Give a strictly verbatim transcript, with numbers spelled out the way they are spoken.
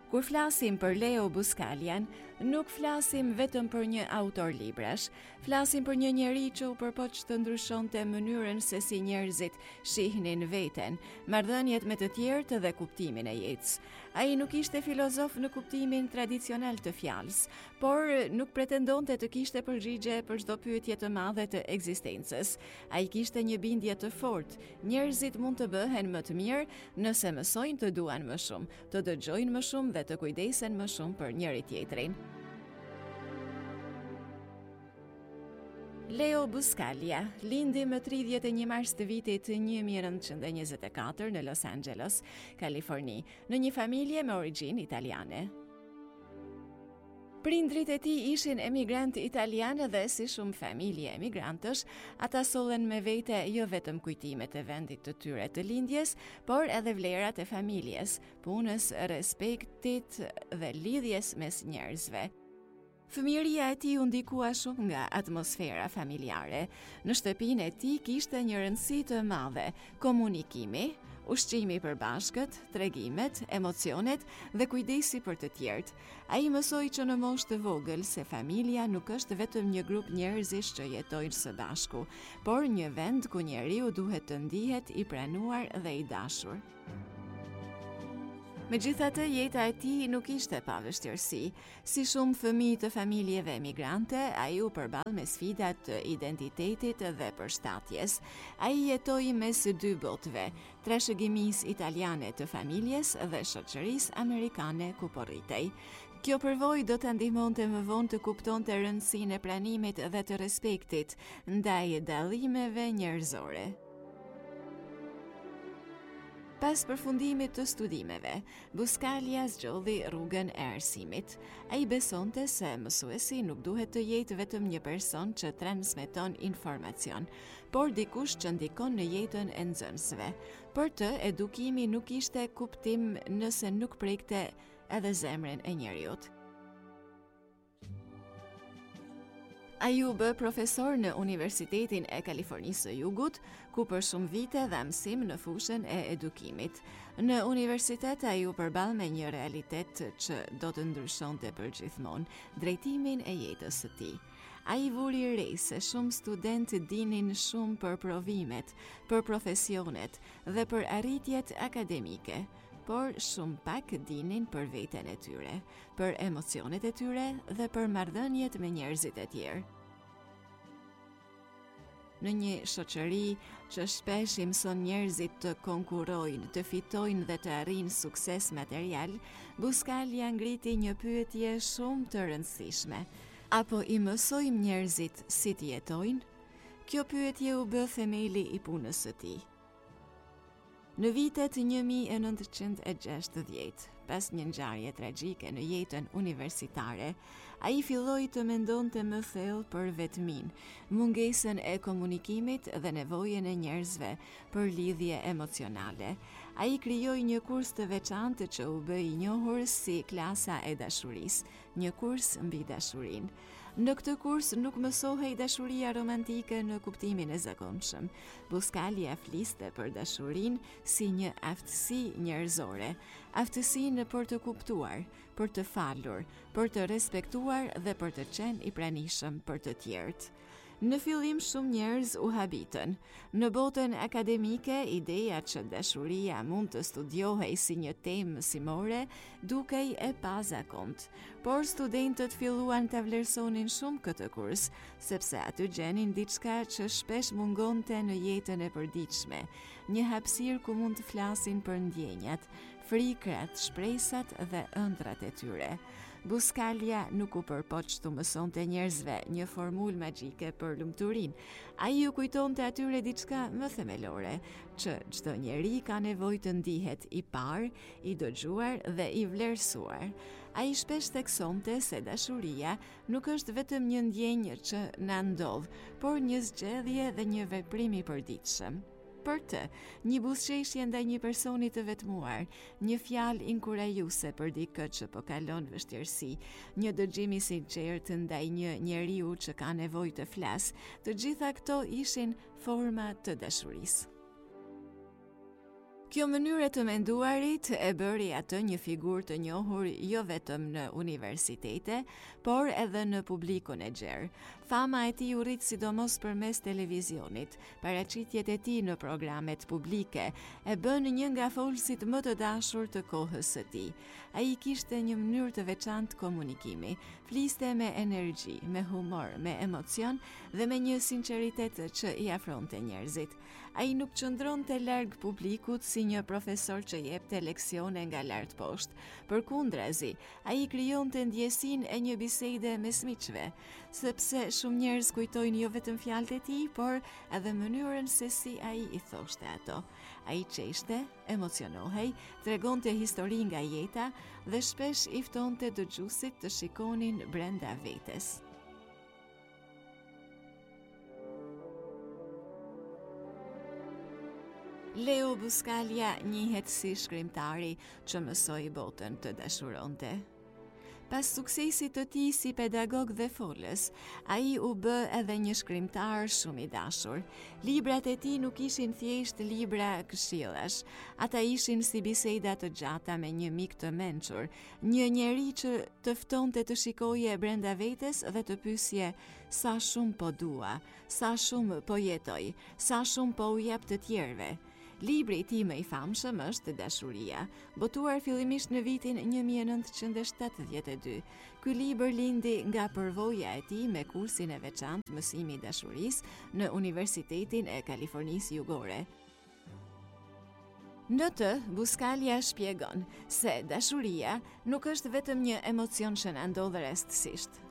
Kur flasim për Leo Buscaglia, nuk flasim vetëm për një autor librash, flasim për një njeri që u përpoq të ndryshonte mënyrën se si njerëzit shihnin veten, marrëdhëniet me të tjerë dhe kuptimin e jetës. Ai nuk ishte filozof në kuptimin tradicional të fjalës, por nuk pretendonte të kishte përgjigje për çdo pyetje të madhe të ekzistencës. Ai kishte një bindje të fortë, njerëzit mund të bëhen më të mirë nëse mësojnë të duan më shumë, të dëgjojnë më shumë dhe të kujdesen më shumë për njëri tjetrin. Leo Buscaglia lindi më tridhjetë e një mars të vitit një mijë e nëntëqind e njëzet e katër në Los Angeles, Kaliforni, në një familje me origjinë italiane. Prindrit e tij ishin emigrant italianë dhe si shumë familje emigrantësh, ata sollen me vete jo vetëm kujtimet e vendit të tyre të lindjes, por edhe vlerat e familjes, punës, respektit dhe lidhjes mes njerëzve. Fëmijëria e tij u ndikua shumë nga atmosfera familjare. Në shtëpinë e tij kishte një rëndësi të madhe komunikimi, ushqimi i përbashkët, tregimet, emocionet dhe kujdesi për të tjerët. Ai mësoi që në moshë të vogël se familja nuk është vetëm një grup njerëzish që jetojnë së bashku, por një vend ku njeriu duhet të ndihet i pranuar dhe i dashur. Megjithatë, jeta e tij nuk ishte pa vështirësi. Si shumë fëmijë të familjeve emigrante, ai u përball me sfidat të identitetit dhe përshtatjes. Ai jetoi mes dy botëve, trashëgimisë italiane të familjes dhe shoqërisë amerikane ku po rritej. Kjo përvojë do ta ndihmonte më vonë të kuptonte rëndësinë e pranimit dhe të respektit ndaj dallimeve njerëzore. Pas përfundimit të studimeve, Buscaglia zgjodhi rrugën e arsimit. Ai besonte se mësuesi nuk duhet të jetë vetëm një person që transmeton informacion, por dikush që ndikon në jetën e nxënësve. Për të, edukimi nuk ishte kuptim nëse nuk prekte edhe zemrën e njeriut. Ai u bë profesor në Universitetin e Kalifornisë së Jugut, ku për shumë vite dha mësim në fushën e edukimit. Në universitet ai u përball me një realitet që do të ndryshonte përgjithmonë drejtimin e jetës së tij. Ai vuri re se shumë studentë dinin shumë për provimet, për profesionet dhe për arritjet akademike, por shumë pak dinin për veten e tyre, për emocionet e tyre dhe për marrëdhëniet me njerëzit e tjerë. Në një shoqëri që shpesh i mëson njerëzit të konkurojnë, të fitojnë dhe të arrijnë sukses material, Buscaglia ngriti një pyetje shumë të rëndësishme. Apo i mësojmë njerëzit si të jetojnë? Kjo pyetje u bë themeli i punës së tij. Në vitet një mijë e nëntëqind e gjashtëdhjetë, pas një ngjarje tragjike në jetën universitare, ai filloi të mendonte më thellë për vetmin, mungesën e komunikimit dhe nevojën e njerëzve për lidhje emocionale. Ai krijoi një kurs të veçantë që u bë i njohur si klasa e dashurisë, një kurs mbi dashurinë. Në këtë kurs nuk mësohej dashuria romantike në kuptimin e zakonshëm. Buscaglia fliste për dashurinë si një aftësi njerëzore, aftësinë për të kuptuar, për të falur, për të respektuar dhe për të qenë i pranishëm për të tjerët. Në fillim shumë njerëz u habitën. Në botën akademike, ideja që dashuria mund të studiohej si një temë mësimore dukej e pazakontë, por studentët filluan të vlerësonin shumë këtë kurs, sepse aty gjenin diçka që shpesh mungonte në jetën e përditshme, një hapësirë ku mund të flasin për ndjenjat, frikrat, shpresat dhe ëndrat e tyre. Buscaglia nuk u përpoq të mësonte njerëzve një formulë magjike për lumturinë. Ai u kujtonte atyre diçka më themelore, që çdo njeri ka nevojë të ndihet i parë, i dëgjuar dhe i vlerësuar. Ai shpesh theksonte se dashuria nuk është vetëm një ndjenjë që na ndodh, por një zgjedhje dhe një veprim i përditshëm. Për të, një buzëqeshje ndaj një personi të vetmuar, një fjalë inkurajuese për dikë që po kalon vështirësi, një dëgjim i sinqert ndaj një njeriu që ka nevojë të flasë, të gjitha këto ishin forma të dashurisë. Kjo mënyrë të menduarit e bëri atë një figurë të njohur jo vetëm në universitete, por edhe në publikun e gjerë. Fama e tij u rrit sidomos përmes televizionit. Paraqitjet e tij në programet publike e bën një nga folësit më të dashur të kohës së tij. Ai kishte një mënyrë të veçantë komunikimi, fliste me energji, me humor, me emocion dhe me një sinqeritet që i afronte njerëzit. Ai nuk qëndronte larg publikut si një profesor që jepte leksione nga lart poshtë. Përkundrazi, ai krijonte ndjesinë e një bisede mes miqve, sepse shumë njerëz kujtojnë jo vetëm fjalët e tij, por edhe mënyrën se si ai i thoshte ato. Ai qeshte, emocionohej, tregonte histori nga jeta dhe shpesh i ftonte dëgjuesit të shikonin brenda vetes. Leo Buscaglia njihet si shkrimtari që mësoi botën të dashuronte. Pas suksesit të tij si pedagog dhe folës, ai u bë edhe një shkrimtar shumë i dashur. Librat e tij nuk ishin thjesht libra këshillash, ata ishin si biseda të gjata me një mik të mençur, një njeri që të ftonte të shikoje brenda vetes dhe të pyesje sa shumë po dua, sa shumë po jetoj, sa shumë po u jap të tjerëve. Libri i tij më i famshëm është Dashuria, botuar fillimisht në vitin një mijë e nëntëqind e shtatëdhjetë e dy. Ky libër lindi nga përvoja e tij me kursin e veçantë mësimi i dashurisë në Universitetin e Kalifornisë Jugore. Në të, Buscaglia shpjegon se dashuria nuk është vetëm një emocion që na ndodh rastësisht.